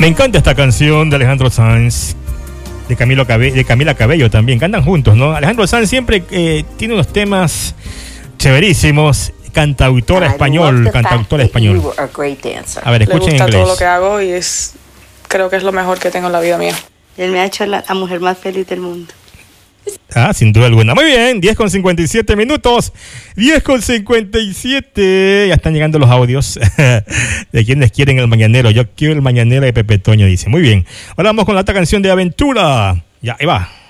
Me encanta esta canción de Alejandro Sanz, de Camila Cabello también, cantan juntos, ¿no? Alejandro Sanz siempre tiene unos temas chéverísimos. Cantautor español. A ver, escuchen en inglés. Me gusta todo lo que hago y creo que es lo mejor que tengo en la vida mía. Él me ha hecho la mujer más feliz del mundo. Sin duda alguna. Muy bien, 10:57 minutos. 10:57. Ya están llegando los audios de quienes quieren el mañanero. Yo quiero el mañanero de Pepe Toño, dice. Muy bien. Ahora vamos con la otra canción de Aventura. Ya, ahí va.